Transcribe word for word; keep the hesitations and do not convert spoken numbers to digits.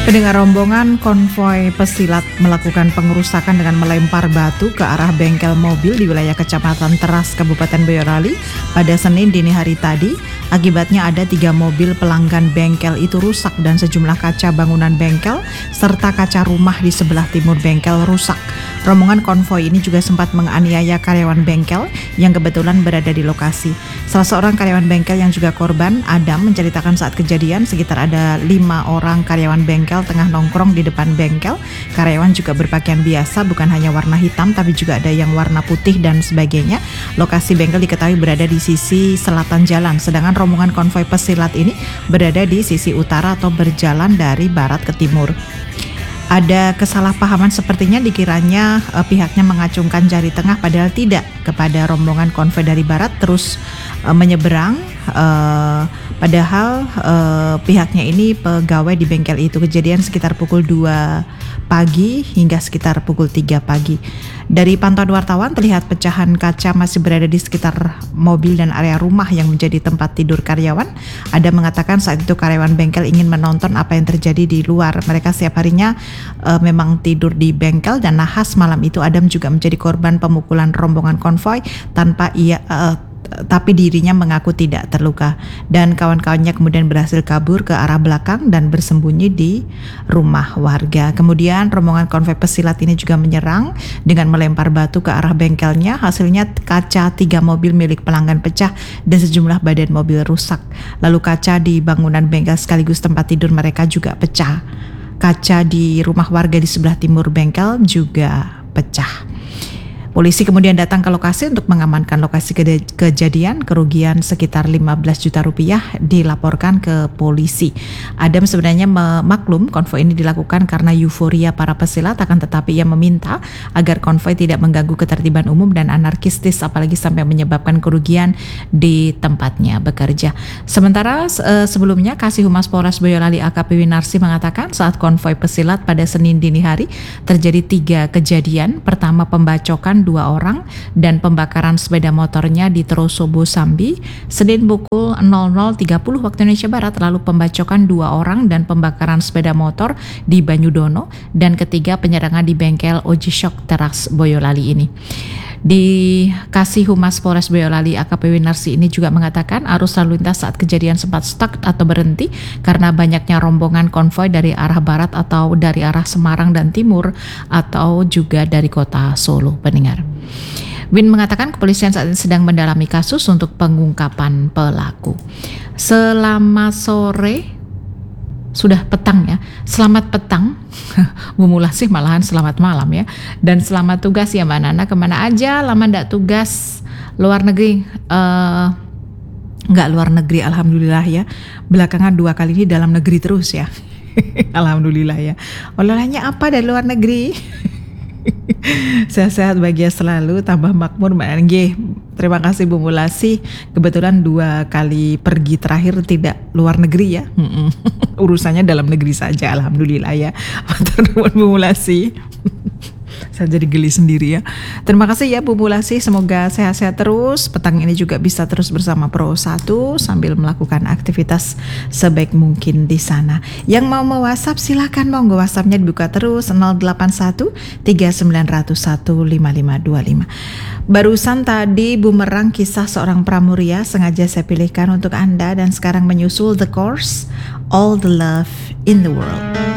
Pendengar, rombongan konvoi pesilat melakukan pengerusakan dengan melempar batu ke arah bengkel mobil di wilayah Kecamatan Teras, Kabupaten Boyolali pada Senin dini hari tadi. Akibatnya ada tiga mobil pelanggan bengkel itu rusak dan sejumlah kaca bangunan bengkel serta kaca rumah di sebelah timur bengkel rusak. Rombongan konvoi ini juga sempat menganiaya karyawan bengkel yang kebetulan berada di lokasi. Salah seorang karyawan bengkel yang juga korban, Adam, menceritakan saat kejadian sekitar ada lima orang karyawan bengkel tengah nongkrong di depan bengkel. Karyawan juga berpakaian biasa, bukan hanya warna hitam tapi juga ada yang warna putih dan sebagainya. Lokasi bengkel diketahui berada di sisi selatan jalan, sedangkan rombongan konvoi pesilat ini berada di sisi utara atau berjalan dari barat ke timur. Ada kesalahpahaman sepertinya, dikiranya eh, pihaknya mengacungkan jari tengah padahal tidak kepada rombongan konvoi dari barat terus eh, menyeberang eh, padahal eh, pihaknya ini pegawai di bengkel itu. Kejadian sekitar pukul dua pagi hingga sekitar pukul tiga pagi. Dari pantauan wartawan terlihat pecahan kaca masih berada di sekitar mobil dan area rumah yang menjadi tempat tidur karyawan. Ada mengatakan saat itu karyawan bengkel ingin menonton apa yang terjadi di luar. Mereka setiap harinya uh, memang tidur di bengkel dan nahas malam itu Adam juga menjadi korban pemukulan rombongan konvoi tanpa ia uh, tapi dirinya mengaku tidak terluka, dan kawan-kawannya kemudian berhasil kabur ke arah belakang dan bersembunyi di rumah warga. Kemudian rombongan konvoi pesilat ini juga menyerang dengan melempar batu ke arah bengkelnya. Hasilnya kaca tiga mobil milik pelanggan pecah dan sejumlah badan mobil rusak. Lalu kaca di bangunan bengkel sekaligus tempat tidur mereka juga pecah. Kaca di rumah warga di sebelah timur bengkel juga pecah. Polisi kemudian datang ke lokasi untuk mengamankan lokasi ke- kejadian. Kerugian sekitar lima belas juta rupiah dilaporkan ke polisi. Adam sebenarnya memaklum konvoi ini dilakukan karena euforia para pesilat, akan tetapi ia meminta agar konvoi tidak mengganggu ketertiban umum dan anarkistis, apalagi sampai menyebabkan kerugian di tempatnya bekerja. Sementara eh, sebelumnya Kasih Humas Polres Boyolali A K P Winarsi mengatakan saat konvoi pesilat pada Senin dini hari terjadi tiga kejadian. Pertama, pembacokan dua orang dan pembakaran sepeda motornya di Terosobo Sambi Senin pukul nol nol tiga puluh waktu Indonesia Barat. Lalu pembacokan dua orang dan pembakaran sepeda motor di Banyudono, dan ketiga penyerangan di bengkel Ojishok Teras Boyolali ini. Di Kasih Humas Polres Boyolali A K P Winarsi ini juga mengatakan arus lalu lintas saat kejadian sempat stuck atau berhenti karena banyaknya rombongan konvoi dari arah barat atau dari arah Semarang dan timur atau juga dari kota Solo. Pendengar, Win mengatakan kepolisian saat ini sedang mendalami kasus untuk pengungkapan pelaku. Selamat sore. Sudah petang ya, selamat petang. Bu Mula sih malahan selamat malam ya. Dan selamat tugas ya Mbak Nana, kemana aja lama ndak tugas luar negeri? Uh, nggak luar negeri, alhamdulillah ya. Belakangan dua kali ini dalam negeri terus ya. Alhamdulillah ya. Olahraga apa dari luar negeri? Sehat-sehat, bahagia selalu, tambah makmur Mbak Nana. Terima kasih Bu Mulasi. Kebetulan dua kali pergi terakhir tidak luar negeri ya. Mm-mm. Urusannya dalam negeri saja, alhamdulillah ya. Matur nuwun Bu Mulasi. Saya jadi geli sendiri ya. Terima kasih ya Bu Mulasi, semoga sehat-sehat terus. Petang ini juga bisa terus bersama Pro satu sambil melakukan aktivitas sebaik mungkin di sana. Yang mau me-WhatsApp silakan, monggo WhatsApp-nya dibuka terus nol delapan satu tiga sembilan nol satu lima lima dua lima. Barusan tadi bumerang kisah seorang pramuria sengaja saya pilihkan untuk Anda, dan sekarang menyusul The Course, All the Love in the World.